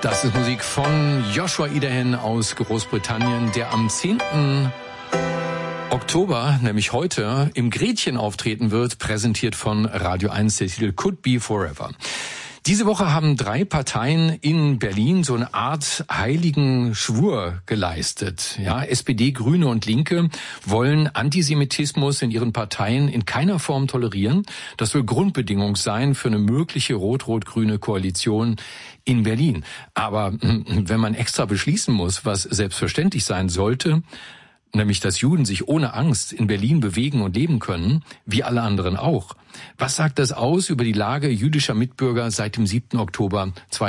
Das ist Musik von Joshua Idahen aus Großbritannien, der am 10. Oktober, nämlich heute, im Gretchen auftreten wird, präsentiert von Radio 1, der Titel Could Be Forever. Diese Woche haben 3 Parteien in Berlin so eine Art heiligen Schwur geleistet. Ja, SPD, Grüne und Linke wollen Antisemitismus in ihren Parteien in keiner Form tolerieren. Das soll Grundbedingung sein für eine mögliche rot-rot-grüne Koalition in Berlin. Aber wenn man extra beschließen muss, was selbstverständlich sein sollte, nämlich dass Juden sich ohne Angst in Berlin bewegen und leben können, wie alle anderen auch. Was sagt das aus über die Lage jüdischer Mitbürger seit dem 7. Oktober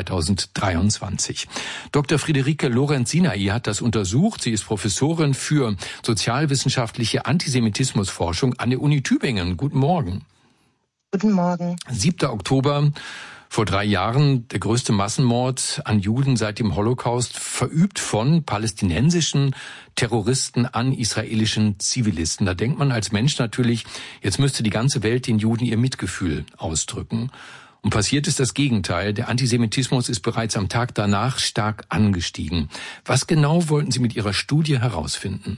2023? Dr. Friederike Lorenz-Sinai hat das untersucht. Sie ist Professorin für sozialwissenschaftliche Antisemitismusforschung an der Uni Tübingen. Guten Morgen. Guten Morgen. 7. Oktober. Vor 3 Jahren der größte Massenmord an Juden seit dem Holocaust, verübt von palästinensischen Terroristen an israelischen Zivilisten. Da denkt man als Mensch natürlich, jetzt müsste die ganze Welt den Juden ihr Mitgefühl ausdrücken. Und passiert ist das Gegenteil. Der Antisemitismus ist bereits am Tag danach stark angestiegen. Was genau wollten Sie mit Ihrer Studie herausfinden?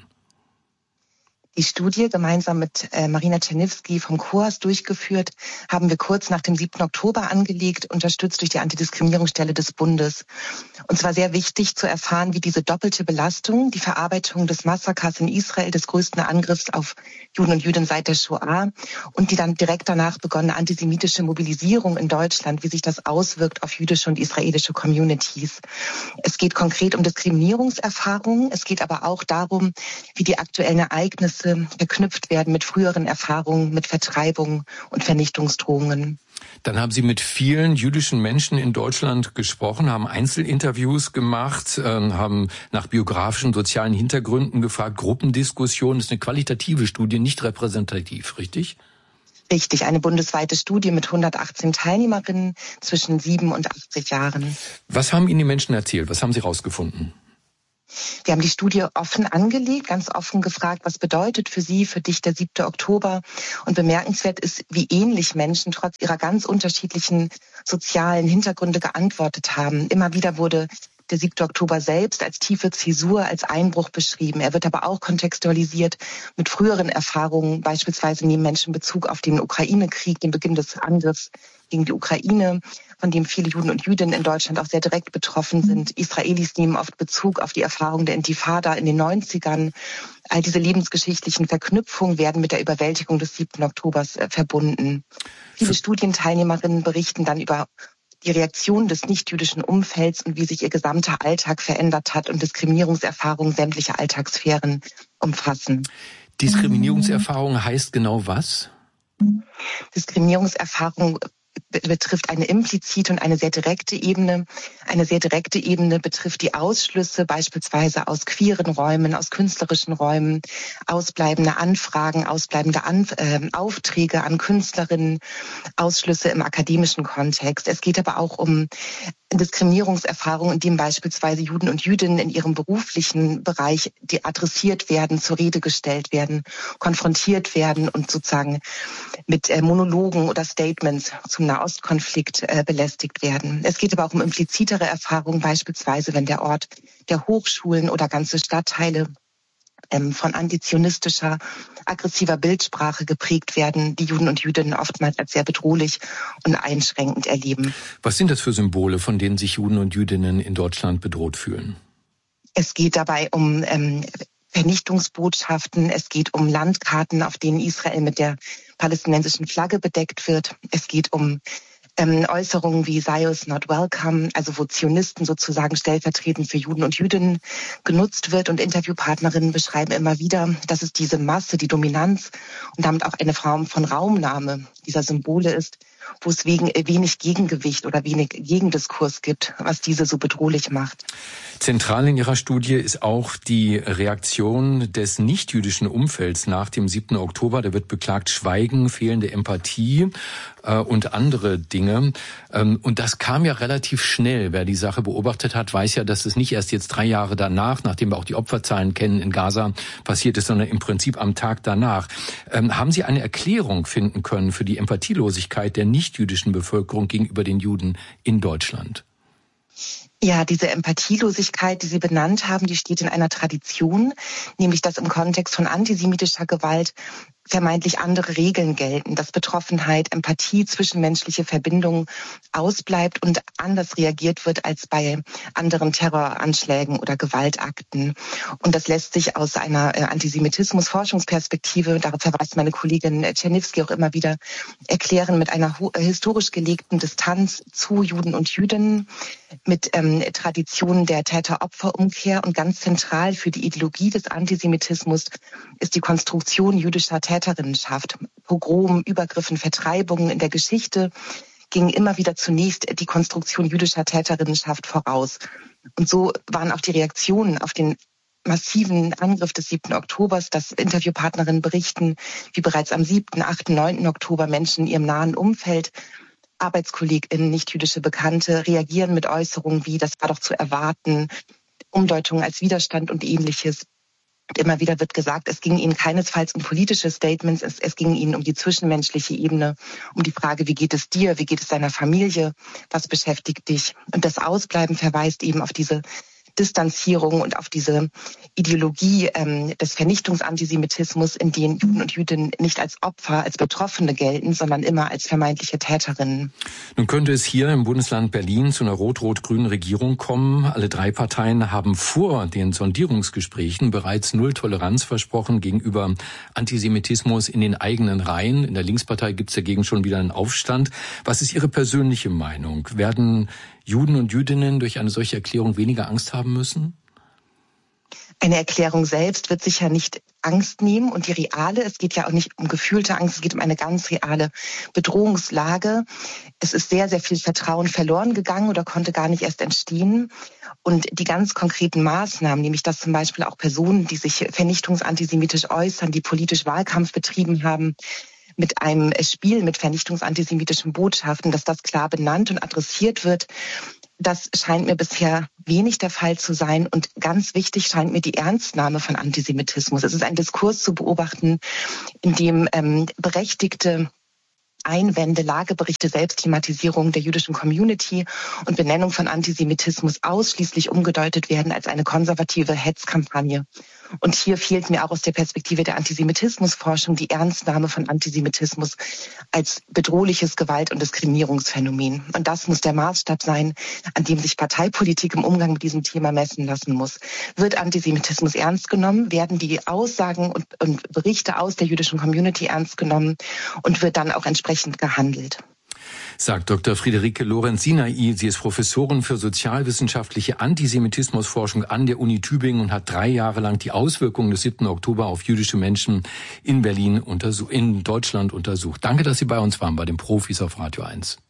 Die Studie, gemeinsam mit Marina Czerniewski vom COAS durchgeführt, haben wir kurz nach dem 7. Oktober angelegt, unterstützt durch die Antidiskriminierungsstelle des Bundes. Und zwar sehr wichtig zu erfahren, wie diese doppelte Belastung, die Verarbeitung des Massakers in Israel, des größten Angriffs auf Juden und Jüdinnen seit der Shoah und die dann direkt danach begonnene antisemitische Mobilisierung in Deutschland, wie sich das auswirkt auf jüdische und israelische Communities. Es geht konkret um Diskriminierungserfahrungen, es geht aber auch darum, wie die aktuellen Ereignisse verknüpft werden mit früheren Erfahrungen, mit Vertreibung und Vernichtungsdrohungen. Dann haben Sie mit vielen jüdischen Menschen in Deutschland gesprochen, haben Einzelinterviews gemacht, haben nach biografischen, sozialen Hintergründen gefragt, Gruppendiskussionen. Das ist eine qualitative Studie, nicht repräsentativ, richtig? Richtig, eine bundesweite Studie mit 118 Teilnehmerinnen zwischen 7 und 80 Jahren. Was haben Ihnen die Menschen erzählt? Was haben Sie rausgefunden? Wir haben die Studie offen angelegt, ganz offen gefragt, was bedeutet für Sie, für dich der 7. Oktober? Und bemerkenswert ist, wie ähnlich Menschen trotz ihrer ganz unterschiedlichen sozialen Hintergründe geantwortet haben. Immer wieder wurde der 7. Oktober selbst als tiefe Zäsur, als Einbruch beschrieben. Er wird aber auch kontextualisiert mit früheren Erfahrungen. Beispielsweise nehmen Menschen Bezug auf den Ukraine-Krieg, den Beginn des Angriffs gegen die Ukraine, von dem viele Juden und Jüdinnen in Deutschland auch sehr direkt betroffen sind. Israelis nehmen oft Bezug auf die Erfahrung der Intifada in den 90ern. All diese lebensgeschichtlichen Verknüpfungen werden mit der Überwältigung des 7. Oktobers verbunden. Viele Studienteilnehmerinnen berichten dann über die Reaktion des nichtjüdischen Umfelds und wie sich ihr gesamter Alltag verändert hat und Diskriminierungserfahrungen sämtliche Alltagssphären umfassen. Diskriminierungserfahrung heißt genau was? Diskriminierungserfahrung betrifft eine implizite und eine sehr direkte Ebene. Eine sehr direkte Ebene betrifft die Ausschlüsse beispielsweise aus queeren Räumen, aus künstlerischen Räumen, ausbleibende Anfragen, ausbleibende Aufträge an Künstlerinnen, Ausschlüsse im akademischen Kontext. Es geht aber auch um Diskriminierungserfahrungen, in denen beispielsweise Juden und Jüdinnen in ihrem beruflichen Bereich die adressiert werden, zur Rede gestellt werden, konfrontiert werden und sozusagen mit Monologen oder Statements zum Nahostkonflikt belästigt werden. Es geht aber auch um implizitere Erfahrungen, beispielsweise wenn der Ort der Hochschulen oder ganze Stadtteile von antizionistischer, aggressiver Bildsprache geprägt werden, die Juden und Jüdinnen oftmals als sehr bedrohlich und einschränkend erleben. Was sind das für Symbole, von denen sich Juden und Jüdinnen in Deutschland bedroht fühlen? Es geht dabei um Vernichtungsbotschaften, es geht um Landkarten, auf denen Israel mit der palästinensischen Flagge bedeckt wird. Es geht um Äußerungen wie Zion not welcome, also wo Zionisten sozusagen stellvertretend für Juden und Jüdinnen genutzt wird. Und Interviewpartnerinnen beschreiben immer wieder, dass es diese Masse, die Dominanz und damit auch eine Form von Raumnahme dieser Symbole ist, wo es wenig Gegengewicht oder wenig Gegendiskurs gibt, was diese so bedrohlich macht. Zentral in Ihrer Studie ist auch die Reaktion des nichtjüdischen Umfelds nach dem 7. Oktober. Da wird beklagt Schweigen, fehlende Empathie und andere Dinge. Und das kam ja relativ schnell. Wer die Sache beobachtet hat, weiß ja, dass es nicht erst jetzt 3 Jahre danach, nachdem wir auch die Opferzahlen kennen in Gaza, passiert ist, sondern im Prinzip am Tag danach. Haben Sie eine Erklärung finden können für die Empathielosigkeit der nichtjüdischen Bevölkerung gegenüber den Juden in Deutschland? Ja, diese Empathielosigkeit, die Sie benannt haben, die steht in einer Tradition, nämlich dass im Kontext von antisemitischer Gewalt vermeintlich andere Regeln gelten, dass Betroffenheit, Empathie, zwischenmenschliche Verbindungen ausbleibt und anders reagiert wird als bei anderen Terroranschlägen oder Gewaltakten. Und das lässt sich aus einer Antisemitismus-Forschungsperspektive, darauf verweist meine Kollegin Czerniewski auch immer wieder, erklären mit einer historisch gelegten Distanz zu Juden und Jüdinnen, mit Traditionen der Täter-Opfer-Umkehr, und ganz zentral für die Ideologie des Antisemitismus ist die Konstruktion jüdischer Täterinnenschaft. Pogrom, Übergriffen, Vertreibungen in der Geschichte gingen immer wieder zunächst die Konstruktion jüdischer Täterinnenschaft voraus. Und so waren auch die Reaktionen auf den massiven Angriff des 7. Oktobers, dass Interviewpartnerinnen berichten, wie bereits am 7., 8., 9. Oktober Menschen in ihrem nahen Umfeld, ArbeitskollegInnen, nicht-jüdische Bekannte, reagieren mit Äußerungen wie, das war doch zu erwarten, Umdeutungen als Widerstand und Ähnliches. Und immer wieder wird gesagt, es ging ihnen keinesfalls um politische Statements, es ging ihnen um die zwischenmenschliche Ebene, um die Frage, wie geht es dir, wie geht es deiner Familie, was beschäftigt dich? Und das Ausbleiben verweist eben auf diese Distanzierung und auf diese Ideologie des Vernichtungsantisemitismus, in denen Juden und Jüdinnen nicht als Opfer, als Betroffene gelten, sondern immer als vermeintliche Täterinnen. Nun könnte es hier im Bundesland Berlin zu einer rot-rot-grünen Regierung kommen. Alle drei Parteien haben vor den Sondierungsgesprächen bereits Null Toleranz versprochen gegenüber Antisemitismus in den eigenen Reihen. In der Linkspartei gibt es dagegen schon wieder einen Aufstand. Was ist Ihre persönliche Meinung? Werden Juden und Jüdinnen durch eine solche Erklärung weniger Angst haben müssen? Eine Erklärung selbst wird sicher nicht Angst nehmen, und die reale, es geht ja auch nicht um gefühlte Angst, es geht um eine ganz reale Bedrohungslage. Es ist sehr, sehr viel Vertrauen verloren gegangen oder konnte gar nicht erst entstehen. Und die ganz konkreten Maßnahmen, nämlich dass zum Beispiel auch Personen, die sich vernichtungsantisemitisch äußern, die politisch Wahlkampf betrieben haben, mit einem Spiel mit vernichtungsantisemitischen Botschaften, dass das klar benannt und adressiert wird, das scheint mir bisher wenig der Fall zu sein. Und ganz wichtig scheint mir die Ernstnahme von Antisemitismus. Es ist ein Diskurs zu beobachten, in dem berechtigte Einwände, Lageberichte, Selbstthematisierung der jüdischen Community und Benennung von Antisemitismus ausschließlich umgedeutet werden als eine konservative Hetzkampagne. Und hier fehlt mir auch aus der Perspektive der Antisemitismusforschung die Ernstnahme von Antisemitismus als bedrohliches Gewalt- und Diskriminierungsphänomen. Und das muss der Maßstab sein, an dem sich Parteipolitik im Umgang mit diesem Thema messen lassen muss. Wird Antisemitismus ernst genommen? Werden die Aussagen und Berichte aus der jüdischen Community ernst genommen? Und wird dann auch entsprechend gehandelt? Sagt Dr. Friederike Lorenz-Sinai. Sie ist Professorin für sozialwissenschaftliche Antisemitismusforschung an der Uni Tübingen und hat 3 Jahre lang die Auswirkungen des 7. Oktober auf jüdische Menschen in Berlin in Deutschland untersucht. Danke, dass Sie bei uns waren, bei den Profis auf Radio 1.